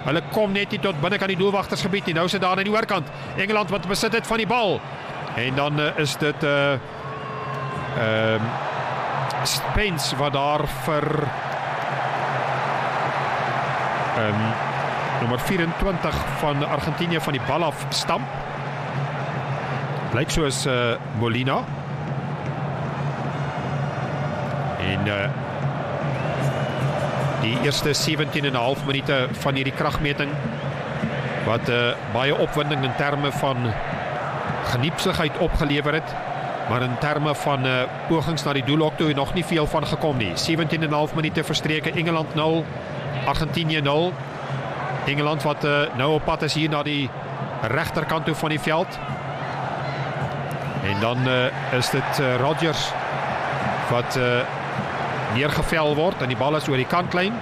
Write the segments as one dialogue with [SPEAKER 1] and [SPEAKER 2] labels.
[SPEAKER 1] Hulle kom net nie tot binnekant die doelwagtersgebied nie. Nou is dit daar aan die oorkant. Engeland wat besit het van die bal. En dan is dit Spence wat daar vir nommer 24 van Argentinië van die bal af stamp. Lyk soos Molina. En die eerste 17,5 minute van hierdie kragmeting wat baie opwinding in terme van geniepsigheid opgelewer het, maar in terme van pogings na die doelhok toe nog nie veel van gekom nie. 17,5 minute verstreke, Engeland 0, Argentinië 0. Engeland wat nou op pad is hier na die regterkant toe van die veld. En dan is dit Rodgers wat neergevel word en die bal is oor die kantlyn.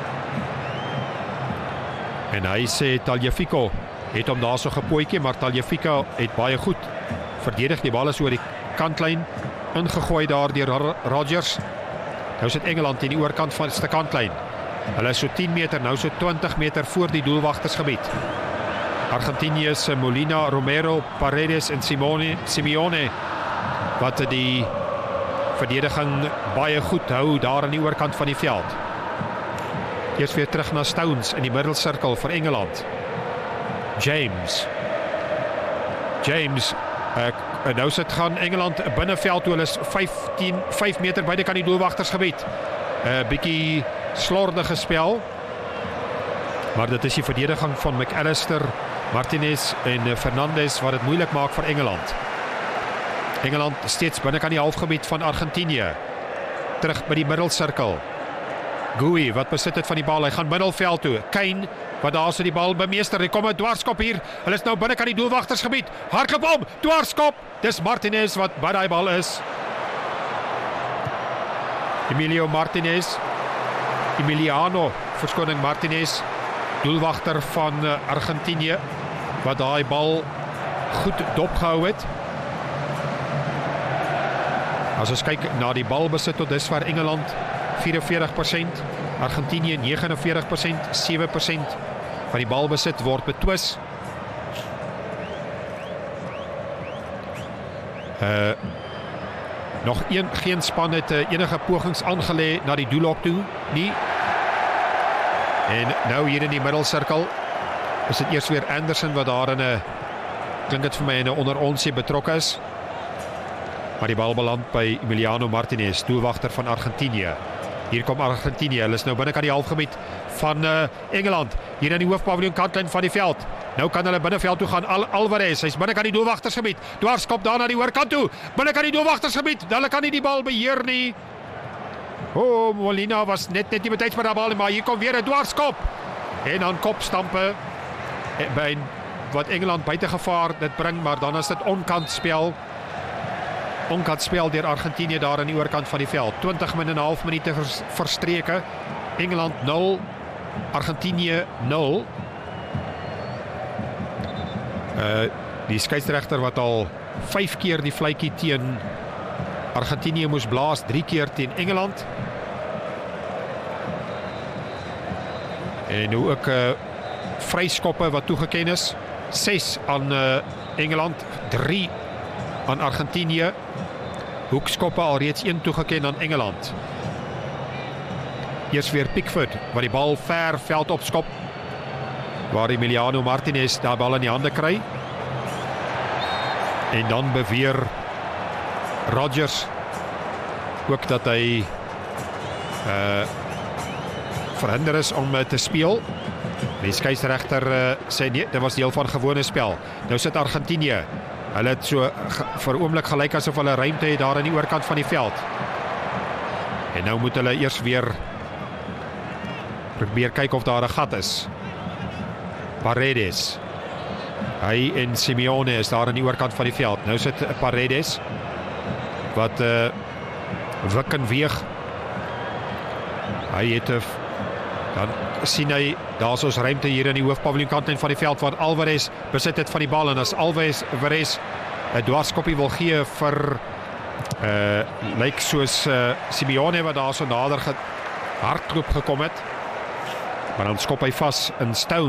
[SPEAKER 1] En hy sê Tagliafico het hom daar so gepootjie, maar Tagliafico het baie goed verdedig. Die bal is oor die kantlyn ingegooi daar deur Rodgers. Nou sit Engeland in die oorkant van die kantlyn. Hulle is so 10 meter, nou so 20 meter voor die doelwagtersgebied. Argentinië se Molina, Romero, Paredes en Simeone wat die verdediging baie goed hou daar aan die oorkant van die veld. Eers weer terug na Stones in die middelsirkel vir Engeland. James, nou sit gaan Engeland binneveld toe, hulle is 5 meter buite kan die doelwagtersgebied. Bietjie slordige spel, maar dit is die verdediging van McAllister, Martinez en Fernandes wat dit moeilik maak vir Engeland. Engeland steeds binnekant die halfgebied van Argentinië. Terug by die middelsirkel. Gui wat besit het van die bal, hy gaan middelveld toe. Kane wat daar so die bal bemeester, hy kom 'n dwarskop hier. Hulle is nou binnekant die doelwagtersgebied. Hardloop om, dwarskop. Dis Martinez wat by daai bal is. Emiliano Martinez, doelwagter van Argentinië wat daai bal goed dopgehou het. As ons kyk na die balbesit tot dusver, Engeland 44%, Argentinië 49%, 7% van die balbesit word betwis. Nog geen span het enige pogings aangelê na die doelhok toe nie. En nou hier in die middelsirkel is dit eers weer Anderson wat daar in klink dit vir my in 'n onder onsie betrokke is. Maar die bal beland by Emiliano Martinez, doelwagter van Argentinië. Hier kom Argentinië, hulle is nou binnekant die halfgebied van Engeland, hier in die hoofpaviljoen kantlyn van die veld. Nou kan hulle binneveld toe gaan, Alvarez, hy's binnekant die doelwagtersgebied, dwarskop daar na die oorkant toe, binnekant die doelwagtersgebied, hulle kan nie die bal beheer nie. Molina was net nie betyds met die bal, maar hier kom weer 'n dwarskop. En dan kopstampe by wat Engeland buite gevaar dit bring, maar dan is dit onkantspel deur Argentinië daar aan die oorkant van die veld. 20,5 minute verstreke. Engeland 0, Argentinië 0. Die skeieregter wat al 5 keer die fluitjie teen Argentinië moes blaas, 3 keer teen Engeland. En nou ook vryskoppe wat toegeken is. 6 aan Engeland, 3 aan Argentinië. Hoekskoppe alreeds 1 toegeken aan Engeland. Eers weer Pickford wat die bal ver veld opskop, waar Emiliano Martinez daai bal in die hande kry. En dan beweer Rodgers ook dat hy verhinder is om te speel. Die skeieregter sê nee, dit was deel van gewone spel. Nou sit Argentinië. Hulle het so vir oomblik gelyk asof hulle ruimte het daar aan die oorkant van die veld. En nou moet hulle eers weer probeer kyk of daar 'n gat is. Paredes. Hy en Simeone is daar aan die oorkant van die veld. Nou sit Paredes wat wik en weeg. Hy het dan sien hy daar's ons ruimte hier in die hoofpaviljoen kantlyn van die veld waar Alvarez besit het van die bal, en as Alvarez 'n dwarskoppie wil gee vir lyk soos Simeone wat daar so nader hardloop gekom het, maar dan skop hy vas in Stone.